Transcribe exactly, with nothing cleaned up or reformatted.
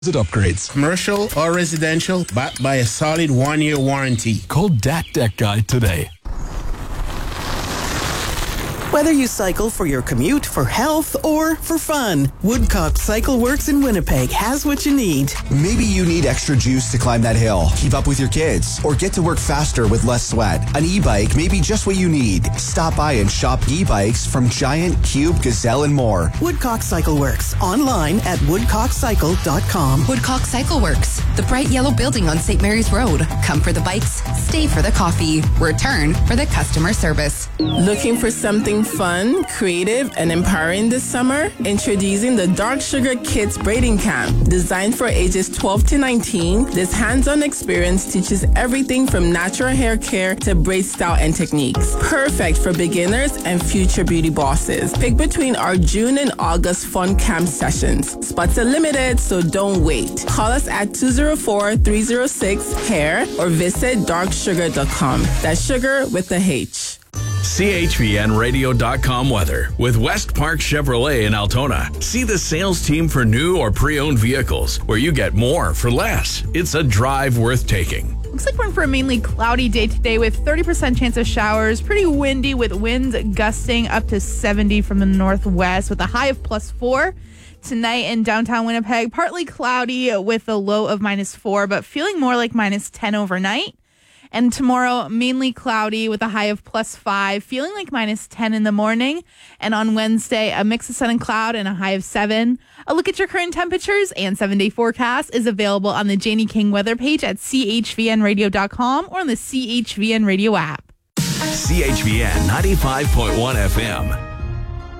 upgrades. Commercial or residential, backed by a solid one-year warranty. Call D A T Deck Guy today. Whether you cycle for your commute, for health, or for fun, Woodcock Cycle Works in Winnipeg has what you need. Maybe you need extra juice to climb that hill, keep up with your kids, or get to work faster with less sweat. An e-bike may be just what you need. Stop by and shop e-bikes from Giant, Cube, Gazelle, and more. Woodcock Cycle Works, online at woodcock cycle dot com. Woodcock Cycle Works, the bright yellow building on Saint Mary's Road. Come for the bikes, stay for the coffee, return for the customer service. Looking for something fun, creative, and empowering this summer? Introducing the Dark Sugar Kids Braiding Camp. Designed for ages twelve to nineteen, this hands-on experience teaches everything from natural hair care to braid style and techniques. Perfect for beginners and future beauty bosses. Pick between our June and August fun camp sessions. Spots are limited, so don't wait. Call us at two oh four, three oh six, hair or visit dark sugar dot com. That's sugar with the H. C H V N radio dot com weather with West Park Chevrolet in Altona. See the sales team for new or pre-owned vehicles where you get more for less. It's a drive worth taking. Looks like we're in for a mainly cloudy day today with thirty percent chance of showers. Pretty windy with winds gusting up to seventy from the northwest with a high of plus four. Tonight in downtown Winnipeg, partly cloudy with a low of minus four, but feeling more like minus ten overnight. And tomorrow, mainly cloudy with a high of plus five, feeling like minus ten in the morning. And on Wednesday, a mix of sun and cloud and a high of seven. A look at your current temperatures and seven-day forecast is available on the Janie King weather page at C H V N radio dot com or on the C H V N radio app. C H V N ninety-five point one F M.